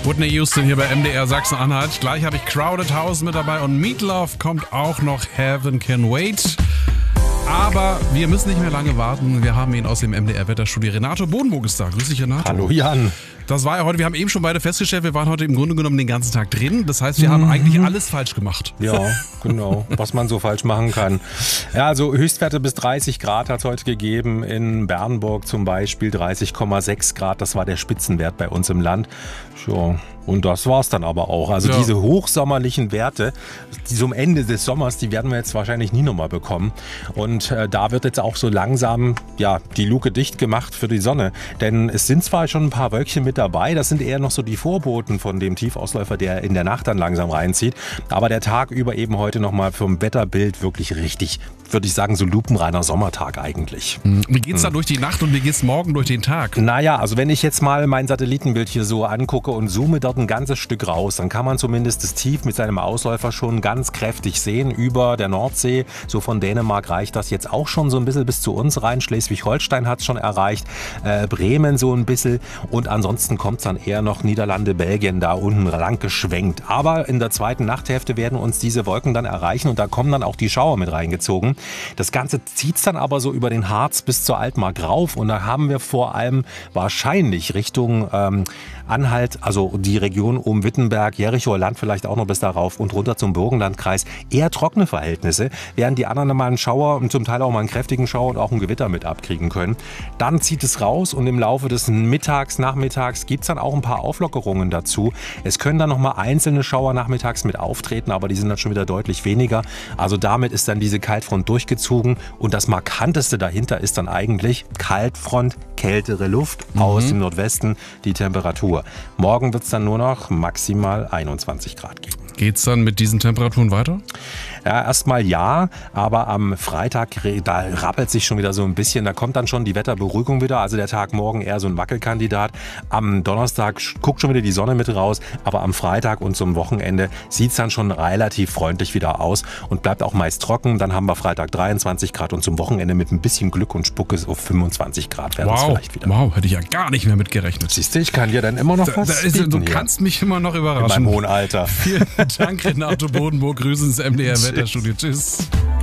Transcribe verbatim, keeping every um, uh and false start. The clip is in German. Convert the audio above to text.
Whitney Houston hier bei M D R Sachsen-Anhalt. Gleich habe ich Crowded House mit dabei und Meatloaf kommt auch noch. Heaven Can Wait. Aber wir müssen nicht mehr lange warten. Wir haben ihn aus dem M D R-Wetterstudio. Renato Bodenburg ist da. Grüß dich, Renato. Hallo, Jan. Das war ja heute, wir haben eben schon beide festgestellt, wir waren heute im Grunde genommen den ganzen Tag drin. Das heißt, wir mhm. haben eigentlich alles falsch gemacht. Ja, genau, was man so falsch machen kann. Ja, also Höchstwerte bis dreißig Grad hat es heute gegeben. In Bernburg zum Beispiel dreißig Komma sechs Grad. Das war der Spitzenwert bei uns im Land. Ja, und das war's dann aber auch. Also ja. diese hochsommerlichen Werte, die zum Ende des Sommers, die werden wir jetzt wahrscheinlich nie nochmal bekommen. Und äh, da wird jetzt auch so langsam ja, die Luke dicht gemacht für die Sonne. Denn es sind zwar schon ein paar Wölkchen mit dabei, das sind eher noch so die Vorboten von dem Tiefausläufer, der in der Nacht dann langsam reinzieht. Aber der Tag über eben heute nochmal vom Wetterbild wirklich richtig, würde ich sagen, so lupenreiner Sommertag eigentlich. Wie geht's da hm. durch die Nacht und wie geht's morgen durch den Tag? Naja, also wenn ich jetzt mal mein Satellitenbild hier so angucke und zoome dort ein ganzes Stück raus, dann kann man zumindest das Tief mit seinem Ausläufer schon ganz kräftig sehen über der Nordsee. So von Dänemark reicht das jetzt auch schon so ein bisschen bis zu uns rein. Schleswig-Holstein hat es schon erreicht, äh, Bremen so ein bisschen und ansonsten kommt es dann eher noch Niederlande, Belgien da unten lang geschwenkt. Aber in der zweiten Nachthälfte werden uns diese Wolken dann erreichen und da kommen dann auch die Schauer mit reingezogen. Das Ganze zieht dann aber so über den Harz bis zur Altmark rauf und da haben wir vor allem wahrscheinlich Richtung ähm, Anhalt, also die Region um Wittenberg, Jerichoer Land vielleicht auch noch bis darauf und runter zum Burgenlandkreis, eher trockene Verhältnisse, während die anderen mal einen Schauer und zum Teil auch mal einen kräftigen Schauer und auch ein Gewitter mit abkriegen können. Dann zieht es raus und im Laufe des Mittags, Nachmittags gibt es dann auch ein paar Auflockerungen dazu. Es können dann noch mal einzelne Schauer nachmittags mit auftreten, aber die sind dann schon wieder deutlich weniger. Also damit ist dann diese Kaltfront durchgezogen und das Markanteste dahinter ist dann eigentlich Kaltfront, kältere Luft mhm. aus dem Nordwesten, die Temperatur. Morgen wird es dann nur noch maximal einundzwanzig Grad geben. Geht's dann mit diesen Temperaturen weiter? Ja, erstmal ja, aber am Freitag, da rappelt sich schon wieder so ein bisschen, da kommt dann schon die Wetterberuhigung wieder, also der Tag morgen eher so ein Wackelkandidat. Am Donnerstag guckt schon wieder die Sonne mit raus, aber am Freitag und zum Wochenende sieht es dann schon relativ freundlich wieder aus und bleibt auch meist trocken. Dann haben wir Freitag dreiundzwanzig Grad und zum Wochenende mit ein bisschen Glück und Spucke auf fünfundzwanzig Grad werden es wow. vielleicht wieder. Wow, hätte ich ja gar nicht mehr mit gerechnet. Siehst du, ich kann dir dann immer noch da, was da ist, Du hier. kannst mich immer noch überraschen. In meinem hohen Alter. Vielen Dank, Renato Bodenburg. Grüßen ins M D R Wetterstudio. Tschüss.